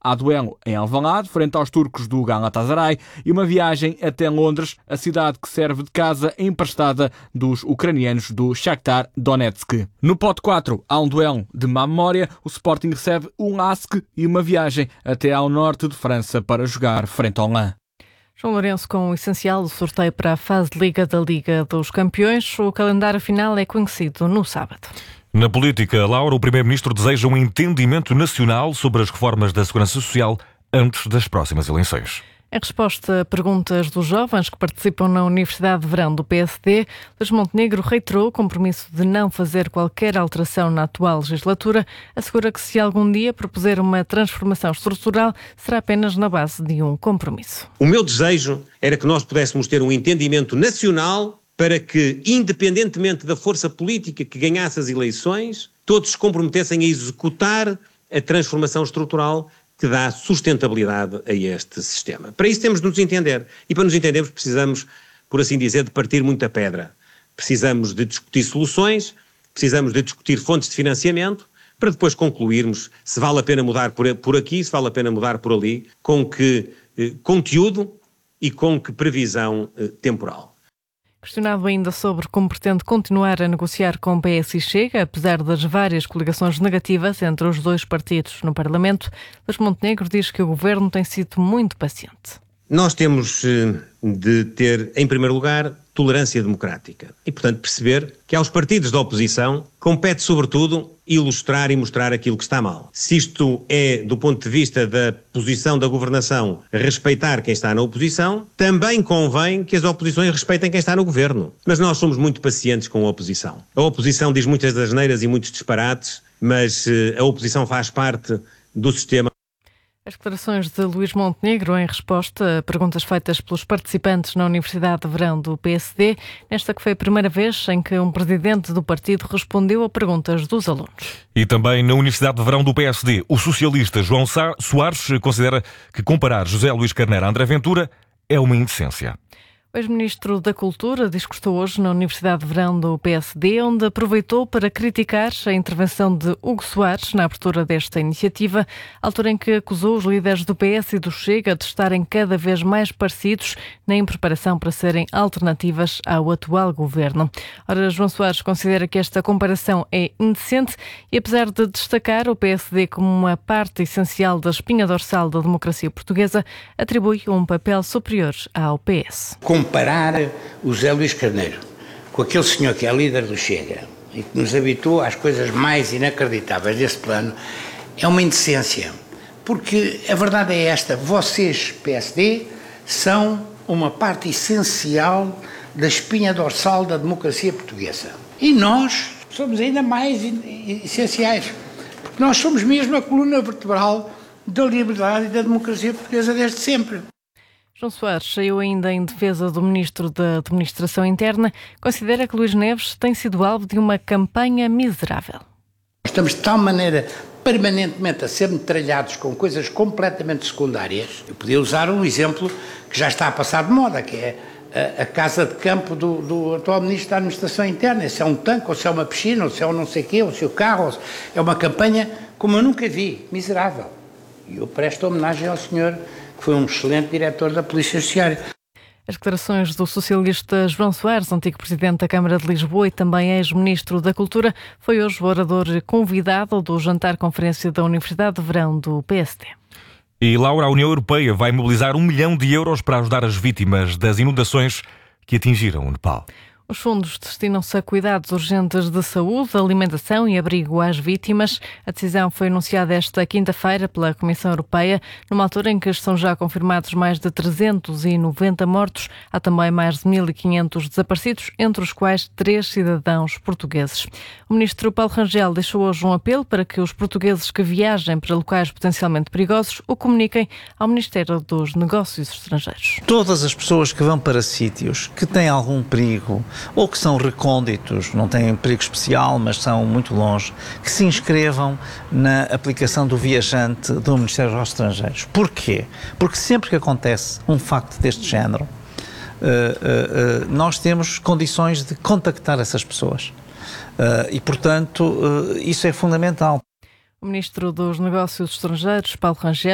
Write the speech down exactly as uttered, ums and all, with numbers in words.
há duelo em Alvalade, frente aos turcos do Galatasaray, e uma viagem até Londres, a cidade que serve de casa emprestada dos ucranianos do Shakhtar Donetsk. No pote quatro há um duelo de má memória, o Sporting recebe o Lask e uma viagem até ao norte de França para jogar frente ao Lens. João Lourenço com o essencial do sorteio para a fase de Liga da Liga dos Campeões. O calendário final é conhecido no sábado. Na política, Laura, o Primeiro-Ministro deseja um entendimento nacional sobre as reformas da Segurança Social antes das próximas eleições. Em resposta a perguntas dos jovens que participam na Universidade de Verão do P S D, Luís Montenegro reiterou o compromisso de não fazer qualquer alteração na atual legislatura. Assegura que se algum dia propuser uma transformação estrutural, será apenas na base de um compromisso. O meu desejo era que nós pudéssemos ter um entendimento nacional para que, independentemente da força política que ganhasse as eleições, todos se comprometessem a executar a transformação estrutural que dá sustentabilidade a este sistema. Para isso temos de nos entender. E para nos entendermos precisamos, por assim dizer, de partir muita pedra. Precisamos de discutir soluções, precisamos de discutir fontes de financiamento, para depois concluirmos se vale a pena mudar por, por aqui, se vale a pena mudar por ali, com que eh, conteúdo e com que previsão eh, temporal. Questionado ainda sobre como pretende continuar a negociar com o P S e Chega, apesar das várias coligações negativas entre os dois partidos no Parlamento, Luís Montenegro diz que o governo tem sido muito paciente. Nós temos de ter, em primeiro lugar, tolerância democrática e, portanto, perceber que aos partidos da oposição compete, sobretudo, ilustrar e mostrar aquilo que está mal. Se isto é, do ponto de vista da posição da governação, respeitar quem está na oposição, também convém que as oposições respeitem quem está no governo. Mas nós somos muito pacientes com a oposição. A oposição diz muitas asneiras e muitos disparates, mas a oposição faz parte do sistema. As declarações de Luís Montenegro em resposta a perguntas feitas pelos participantes na Universidade de Verão do P S D, nesta que foi a primeira vez em que um presidente do partido respondeu a perguntas dos alunos. E também na Universidade de Verão do P S D, o socialista João Soares considera que comparar José Luís Carneiro a André Ventura é uma indecência. O ex-ministro da Cultura discursou hoje na Universidade de Verão do P S D, onde aproveitou para criticar a intervenção de Hugo Soares na abertura desta iniciativa, altura em que acusou os líderes do P S e do Chega de estarem cada vez mais parecidos na preparação para serem alternativas ao atual governo. Ora, João Soares considera que esta comparação é indecente e, apesar de destacar o P S D como uma parte essencial da espinha dorsal da democracia portuguesa, atribui um papel superior ao P S. Comparar o José Luís Carneiro com aquele senhor que é líder do Chega e que nos habituou às coisas mais inacreditáveis desse plano é uma indecência, porque a verdade é esta: vocês, P S D, são uma parte essencial da espinha dorsal da democracia portuguesa e nós somos ainda mais essenciais, porque nós somos mesmo a coluna vertebral da liberdade e da democracia portuguesa desde sempre. João Soares saiu ainda em defesa do Ministro da Administração Interna. Considera que Luís Neves tem sido alvo de uma campanha miserável. Estamos de tal maneira permanentemente a ser metralhados com coisas completamente secundárias. Eu podia usar um exemplo que já está a passar de moda, que é a, a casa de campo do, do atual Ministro da Administração Interna. Se é um tanque, ou se é uma piscina, ou se é um não sei o quê, ou se é o carro. Se é uma campanha como eu nunca vi, miserável. E eu presto homenagem ao senhor, que foi um excelente diretor da Polícia Judiciária. As declarações do socialista João Soares, antigo presidente da Câmara de Lisboa e também ex-ministro da Cultura, foi hoje o orador convidado do jantar-conferência da Universidade de Verão do P S D. E, Laura, a União Europeia vai mobilizar um milhão de euros para ajudar as vítimas das inundações que atingiram o Nepal. Os fundos destinam-se a cuidados urgentes de saúde, alimentação e abrigo às vítimas. A decisão foi anunciada esta quinta-feira pela Comissão Europeia, numa altura em que estão já confirmados mais de trezentos e noventa mortos. Há também mais de mil e quinhentos desaparecidos, entre os quais três cidadãos portugueses. O ministro Paulo Rangel deixou hoje um apelo para que os portugueses que viajem para locais potencialmente perigosos o comuniquem ao Ministério dos Negócios Estrangeiros. Todas as pessoas que vão para sítios que têm algum perigo ou que são recônditos, não têm perigo especial, mas são muito longe, que se inscrevam na aplicação do viajante do Ministério dos Estrangeiros. Porquê? Porque sempre que acontece um facto deste género, uh, uh, uh, nós temos condições de contactar essas pessoas. Uh, e, portanto, uh, isso é fundamental. O ministro dos Negócios Estrangeiros, Paulo Rangel,